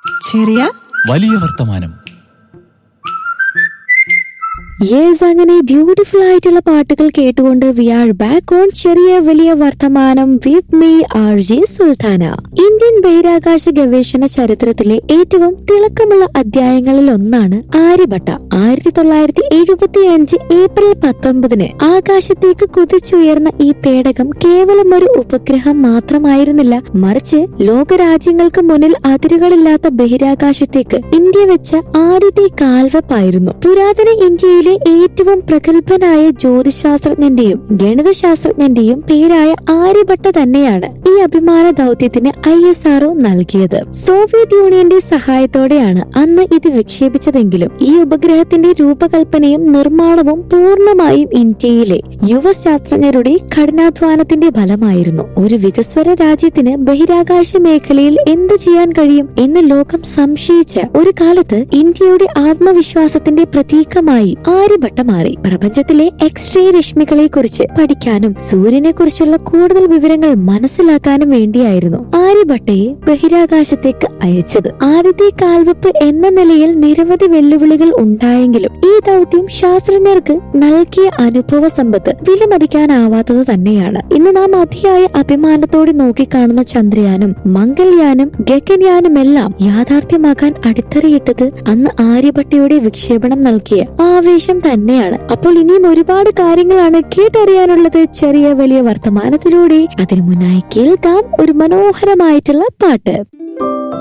ചെറിയ വലിയ വർത്തമാനം. യെസ്, അങ്ങനെ ബ്യൂട്ടിഫുൾ ആയിട്ടുള്ള പാട്ടുകൾ കേട്ടുകൊണ്ട് വി ആർ ബാക്ക് ഓൺ ചെറിയ വലിയ വർത്തമാനം with me R G Sultana. Indian ബഹിരാകാശ ഗവേഷണ ചരിത്രത്തിലെ ഏറ്റവും തിളക്കമുള്ള അധ്യായങ്ങളിൽ ഒന്നാണ് ആര്യഭട്ട. 1975 ഏപ്രിൽ 19 ആകാശത്തേക്ക് കുതിച്ചുയർന്ന ഈ പേടകം കേവലം ഒരു ഉപഗ്രഹം മാത്രമായിരുന്നില്ല, മറിച്ച് ലോകരാജ്യങ്ങൾക്ക് മുന്നിൽ അതിരുകളില്ലാത്ത ബഹിരാകാശത്തേക്ക് ഇന്ത്യ വെച്ച ആദ്യത്തെ കാൽവെപ്പായിരുന്നു. പുരാതന ഇന്ത്യയിലെ ഏറ്റവും പ്രഗത്ഭനായ ജ്യോതിശാസ്ത്രജ്ഞന്റെയും ഗണിതശാസ്ത്രജ്ഞന്റെയും പേരായ ആര്യഭട്ട തന്നെയാണ് ഈ അഭിമാന ദൗത്യത്തിന് ISRO നൽകിയത്. സോവിയറ്റ് യൂണിയന്റെ സഹായത്തോടെയാണ് അന്ന് ഇത് വിക്ഷേപിച്ചതെങ്കിലും ഈ ഉപഗ്രഹത്തിന്റെ രൂപകൽപ്പനയും നിർമ്മാണവും പൂർണ്ണമായും ഇന്ത്യയിലെ യുവശാസ്ത്രജ്ഞരുടെ കഠിനാധ്വാനത്തിന്റെ ഫലമായിരുന്നു. ഒരു വികസ്വര രാജ്യത്തിന് ബഹിരാകാശ മേഖലയിൽ എന്ത് ചെയ്യാൻ കഴിയും എന്ന് ലോകം സംശയിച്ച ഒരു കാലത്ത് ഇന്ത്യയുടെ ആത്മവിശ്വാസത്തിന്റെ പ്രതീകമായി ആര്യഭട്ട മാറി. പ്രപഞ്ചത്തിലെ എക്സ്റേ രശ്മികളെ കുറിച്ച് പഠിക്കാനും സൂര്യനെ കുറിച്ചുള്ള കൂടുതൽ വിവരങ്ങൾ മനസ്സിലാക്കാനും വേണ്ടിയായിരുന്നു ആര്യഭട്ടയെ ബഹിരാകാശത്തേക്ക് അയച്ചത്. ആദ്യത്തെ കാൽവെപ്പ് എന്ന നിലയിൽ നിരവധി വെല്ലുവിളികൾ ഉണ്ടായെങ്കിലും ഈ ദൗത്യം ശാസ്ത്രജ്ഞർക്ക് നൽകിയ അനുഭവ സമ്പത്ത് വിലമതിക്കാനാവാത്തത് തന്നെയാണ്. ഇന്ന് നാം അതിയായ അഭിമാനത്തോടെ നോക്കിക്കാണുന്ന ചന്ദ്രയാനും മംഗൾയാനും ഗഗൻയാനുമെല്ലാം യാഥാർത്ഥ്യമാക്കാൻ അടിത്തറയിട്ടത് അന്ന് ആര്യഭട്ടയുടെ വിക്ഷേപണം നൽകിയ ആവേശം തന്നെയാണ്. അപ്പോൾ ഇനിയും ഒരുപാട് കാര്യങ്ങളാണ് കേട്ടറിയാനുള്ളത് ചെറിയ വലിയ വർത്തമാനത്തിലൂടെ. അതിനു മുന്നായി കേൾക്കാം ഒരു മനോഹരമായിട്ടുള്ള പാട്ട്.